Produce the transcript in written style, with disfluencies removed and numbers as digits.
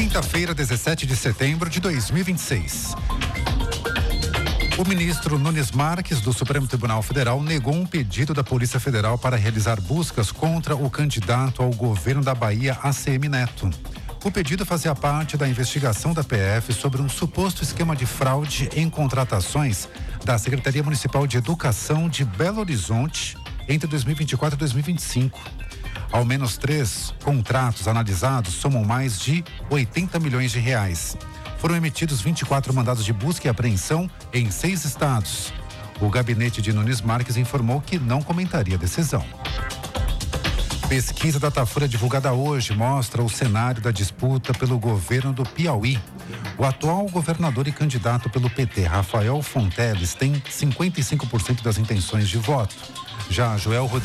Quinta-feira, 17 de setembro de 2026. O ministro Nunes Marques, do Supremo Tribunal Federal, negou um pedido da Polícia Federal para realizar buscas contra o candidato ao governo da Bahia, ACM Neto. O pedido fazia parte da investigação da PF sobre um suposto esquema de fraude em contratações da Secretaria Municipal de Educação de Belo Horizonte entre 2024 e 2025. Ao menos 3 contratos analisados somam mais de 80 milhões de reais. Foram emitidos 24 mandados de busca e apreensão em 6 estados. O gabinete de Nunes Marques informou que não comentaria a decisão. Pesquisa Datafolha divulgada hoje mostra o cenário da disputa pelo governo do Piauí. O atual governador e candidato pelo PT, Rafael Fonteles, tem 55% das intenções de voto. Já Joel Rodrigues